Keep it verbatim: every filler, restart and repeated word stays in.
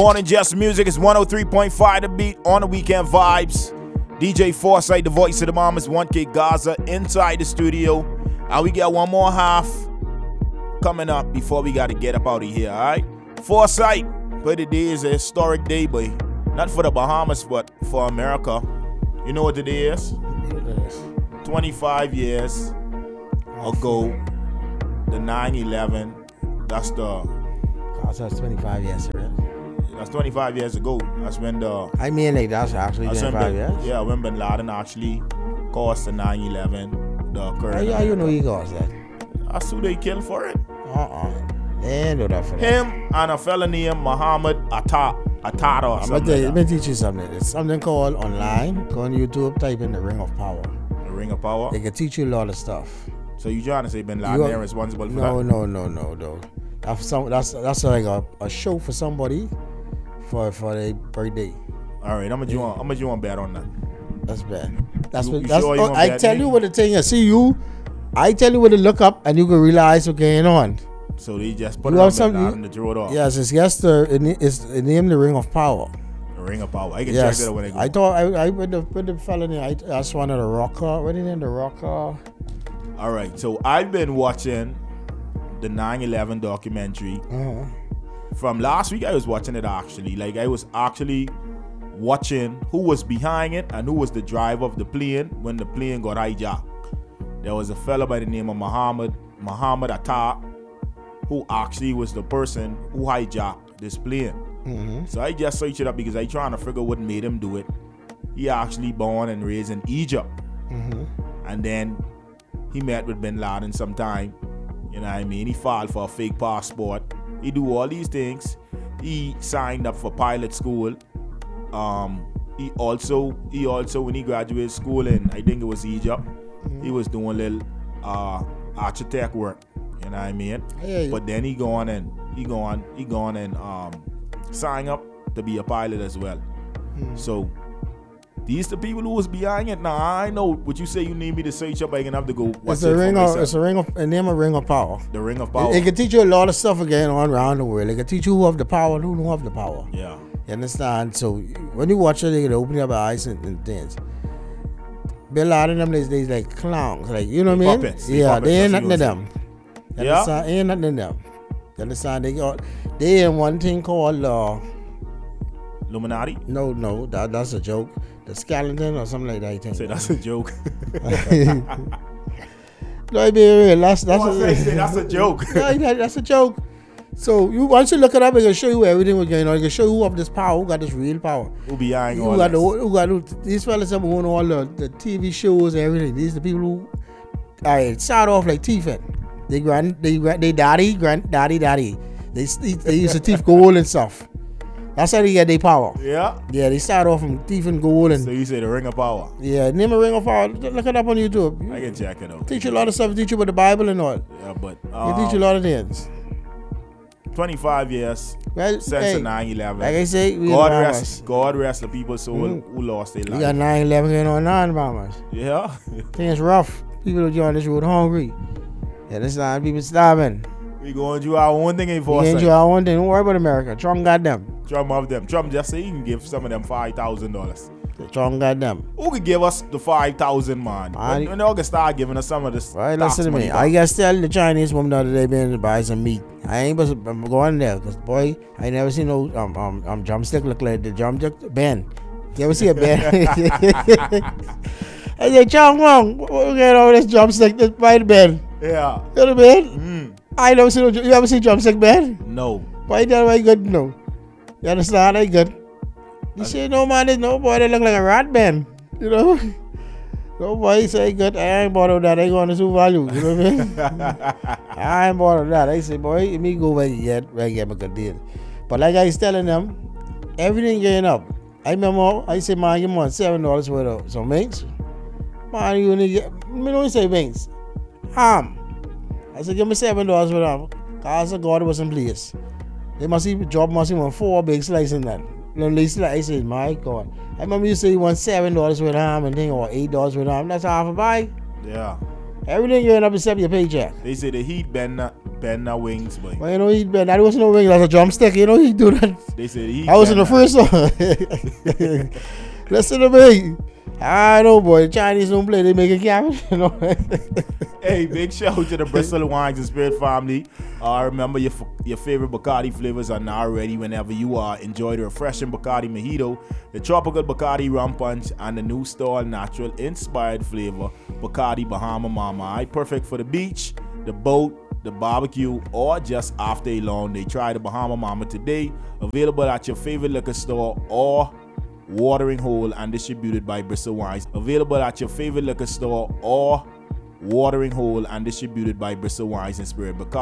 more than just music. It's one oh three point five The Beat on the Weekend Vibes. D J Foresight, the voice of the Mamas, one K Gaza inside the studio. And we got one more half coming up before we got to get up out of here, all right? Foresight, but today is a historic day, boy. Not for the Bahamas, but for America. You know what today is? It is. twenty-five years ago, the nine eleven. That's the... Oh, so that's twenty-five years, right? That's twenty-five years ago. That's when the... I mean, like, that's actually that's when twenty-five bin, years? Yeah, when Bin Laden actually caused the nine eleven, the current... Oh, yeah, you know he caused that. That's who they killed for it. Uh-uh. They ain't do that for that. Him and a fella named Muhammad Atta, Attara or I'm something gonna like let me teach you something. It's something called online. Go on YouTube, type in the Ring of Power. that. The Ring of Power. They can teach you a lot of stuff. So you trying to say Bin Laden You are- ain't responsible for No, that? no, no, no, no. That's some. That's that's like a, a show for somebody for for their birthday. All right, how much you want? How much you want bet on that? That's bad. That's You- what. you That's. sure you oh, gonna I bet tell me? you what the thing is. See you. I tell you what to look up, and you can realize what's going on. So they just put You it on have Bin something- Laden to throw it off. Yes, it's yes. The it, it's it named the Ring of Power. The Ring of Power. I can Yes, check that out when I go. I thought I I with the with the fella name. I that's one of the rocker. What is it? The rocker. All right, so I've been watching the nine eleven documentary. Uh-huh. From last week, I was watching it actually. Like, I was actually watching who was behind it and who was the driver of the plane when the plane got hijacked. There was a fella by the name of Muhammad Muhammad Atta, who actually was the person who hijacked this plane. Mm-hmm. So I just searched it up because I trying to figure what made him do it. He actually born and raised in Egypt. Mm-hmm. And then he met with Bin Laden sometime. You know what I mean? He filed for a fake passport. He do all these things. He signed up for pilot school. Um, he also, he also when he graduated school in, I think it was Egypt, Mm-hmm. he was doing little uh, architect work. You know what I mean? I hear you. But then he go on and he go on, he go on and um, sign up to be a pilot as well. Mm-hmm. So these the people who was behind it. Now I know what you say. You need me to search up. I can have to go watch It's it a for ring of. myself. It's a ring of. A name of Ring of Power. The Ring of Power. It, it can teach you a lot of stuff going on around the world. It can teach you who have the power and who don't have the power. Yeah. You understand? So when you watch it, you can open up your eyes and, and things. Bin Laden them these days like clowns, like you know what I mean? Puppets. They Yeah, puppets, they ain't that's nothing to what you them. You Yeah? understand? Ain't nothing to them. You understand? They got they in one thing called uh Illuminati. no no that that's a joke. The skeleton or something like that. I think. Say that's a joke. No, I be real. That's that's Oh, I a, say that's a joke. Yeah, yeah, that's a joke. So you once you look it up, it can show you everything what's going on. It can show you who have this power, who got this real power. Who behind Who all got this? the, who got the, these fellas that own all the, the T V shows and everything. These the people who, all right, start off like thiefing. They grand, they grand, they daddy, grand, daddy, daddy. They they, they used to thief gold and stuff. That's how they get their power. Yeah. Yeah, they start off from thieving gold and So you say the Ring of Power. yeah, name a Ring of Power. Look it up on YouTube. I can check it out. Teach you a lot of stuff. Teach you about the Bible and all. Yeah, but They um, teach you a lot of things. twenty-five years Well, since hey, the nine eleven. like I say, we God in the rest, Bahamas. God rest the people soul Mm. who lost their We life. got nine eleven going on now in the Bahamas. Yeah. Things rough. People are on this road hungry. Yeah, this time people starving. We going to do our own thing in We Foresight. enjoy our one thing. Don't worry about America. Trump got them. Trump of them. Trump just say he can give some of them five thousand dollars. Trump got them. Who could give us the five thousand, man? I- When, when they all can start giving us some of this. Right, tax listen to money me. back. I got to tell the Chinese woman the other day being to buy some meat. I ain't supposed to I'm going there because boy, I never seen no um um, um drumstick look like the drumstick Ben. You ever see a Ben? I said, Chong Wong, what we get over this drumstick? This by the Ben. Yeah. You know the Ben? Mm. I never seen no. You ever see drumstick Ben? No. Why that way good? No. You understand? I good. You say no man, there's no boy that look like a rat man. You know? No boy say good. I ain't bothered with that. I go on the zoo value. You know what I mean? I ain't bothered with that. I say, boy, let me go where you get where you get a good deal. But like I was telling them, everything getting up. I remember I say, man, give me seven dollars worth of some wings. Man, you only get me don't say wings. Ham. I said, give me seven dollars worth of ham. Cause the God was in place. They must even drop must even four big slices in that. Then they slice, I said, my God. I remember you say you want seven dollars worth of ham and thing or eight dollars worth of ham. That's half a buy. Yeah. Everything you're up except your paycheck. They say the heat been Ben na wings, boy. But you know, he, Ben, that wasn't no wing, that's a drumstick. You know, he do that. They said he. I was in the Ben first one. Listen to me. I know, boy. The Chinese don't play, they make it happen. You know. Hey, big shout out to the Bristol Wines and Spirit family. Uh, remember, your your favorite Bacardi flavors are now ready whenever you are. Enjoy the refreshing Bacardi Mojito, the tropical Bacardi Rum Punch, and the new style natural inspired flavor Bacardi Bahama Mama. Right? Perfect for the beach, the boat, the barbecue, or just after a long day. Try the Bahama Mama today. Available at your favorite liquor store or watering hole and distributed by Bristol Wines. Available at your favorite liquor store or watering hole and distributed by Bristol Wines and Spirit. Bacardi